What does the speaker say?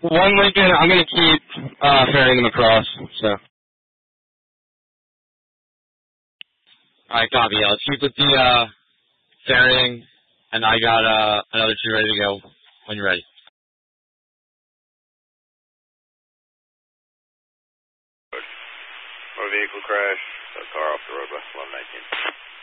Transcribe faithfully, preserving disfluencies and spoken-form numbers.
one Lincoln, I'm going to keep uh, ferrying them across, so. Alright, copy. Yeah, let's keep with the uh, ferrying, and I got uh, another two ready to go when you're ready. Motor vehicle crash, car off the road, west eleven nineteen.